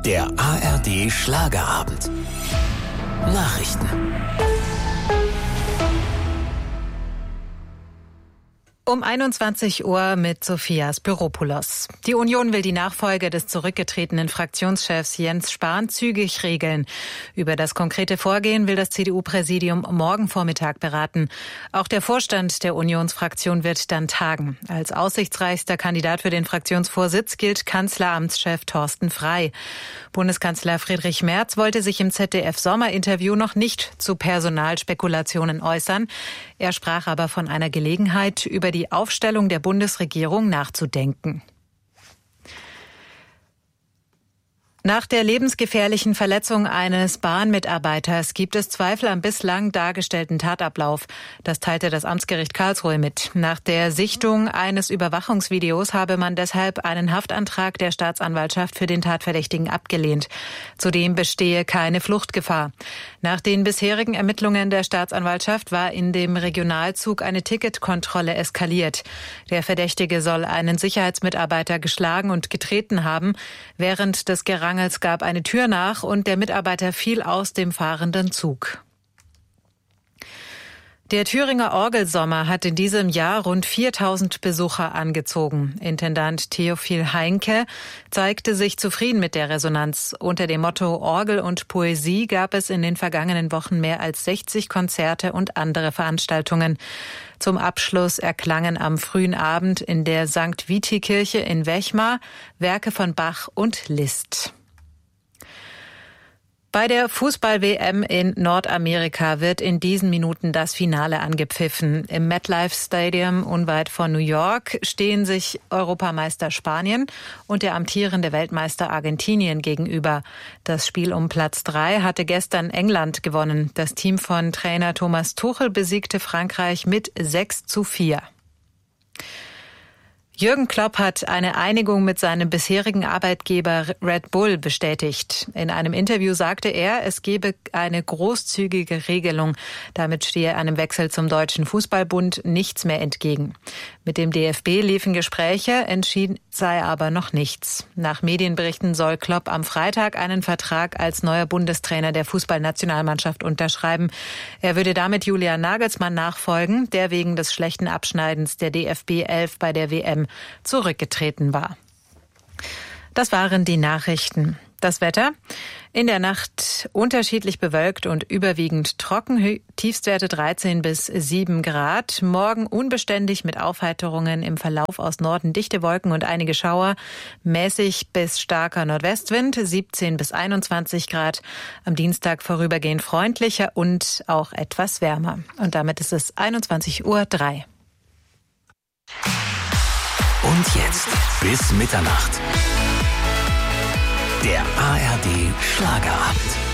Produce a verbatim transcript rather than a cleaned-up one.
Der A R D Schlagerabend. Nachrichten. Um einundzwanzig Uhr mit Sophia Spiropoulos. Die Union will die Nachfolge des zurückgetretenen Fraktionschefs Jens Spahn zügig regeln. Über das konkrete Vorgehen will das C D U-Präsidium morgen Vormittag beraten. Auch der Vorstand der Unionsfraktion wird dann tagen. Als aussichtsreichster Kandidat für den Fraktionsvorsitz gilt Kanzleramtschef Thorsten Frey. Bundeskanzler Friedrich Merz wollte sich im Z D F-Sommerinterview noch nicht zu Personalspekulationen äußern. Er sprach aber von einer Gelegenheit, über die Aufstellung der Bundesregierung nachzudenken. Nach der lebensgefährlichen Verletzung eines Bahnmitarbeiters gibt es Zweifel am bislang dargestellten Tatablauf. Das teilte das Amtsgericht Karlsruhe mit. Nach der Sichtung eines Überwachungsvideos habe man deshalb einen Haftantrag der Staatsanwaltschaft für den Tatverdächtigen abgelehnt. Zudem bestehe keine Fluchtgefahr. Nach den bisherigen Ermittlungen der Staatsanwaltschaft war in dem Regionalzug eine Ticketkontrolle eskaliert. Der Verdächtige soll einen Sicherheitsmitarbeiter geschlagen und getreten haben. Während des Gerangels gab eine Tür nach und der Mitarbeiter fiel aus dem fahrenden Zug. Der Thüringer Orgelsommer hat in diesem Jahr rund viertausend Besucher angezogen. Intendant Theophil Heinke zeigte sich zufrieden mit der Resonanz. Unter dem Motto Orgel und Poesie gab es in den vergangenen Wochen mehr als sechzig Konzerte und andere Veranstaltungen. Zum Abschluss erklangen am frühen Abend in der Sankt Viti-Kirche in Wechmar Werke von Bach und Liszt. Bei der Fußball-W M in Nordamerika wird in diesen Minuten das Finale angepfiffen. Im MetLife Stadium unweit von New York stehen sich Europameister Spanien und der amtierende Weltmeister Argentinien gegenüber. Das Spiel um Platz drei hatte gestern England gewonnen. Das Team von Trainer Thomas Tuchel besiegte Frankreich mit sechs zu vier. Jürgen Klopp hat eine Einigung mit seinem bisherigen Arbeitgeber Red Bull bestätigt. In einem Interview sagte er, es gebe eine großzügige Regelung. Damit stehe einem Wechsel zum Deutschen Fußballbund nichts mehr entgegen. Mit dem D F B liefen Gespräche, entschieden sei aber noch nichts. Nach Medienberichten soll Klopp am Freitag einen Vertrag als neuer Bundestrainer der Fußballnationalmannschaft unterschreiben. Er würde damit Julian Nagelsmann nachfolgen, der wegen des schlechten Abschneidens der D F B elf bei der W M zurückgetreten war. Das waren die Nachrichten. Das Wetter: in der Nacht unterschiedlich bewölkt und überwiegend trocken, Tiefstwerte dreizehn bis sieben Grad. Morgen unbeständig mit Aufheiterungen, im Verlauf aus Norden dichte Wolken und einige Schauer. Mäßig bis starker Nordwestwind, siebzehn bis einundzwanzig Grad. Am Dienstag vorübergehend freundlicher und auch etwas wärmer. Und damit ist es einundzwanzig Uhr drei. Und jetzt bis Mitternacht. Der A R D Schlagerabend.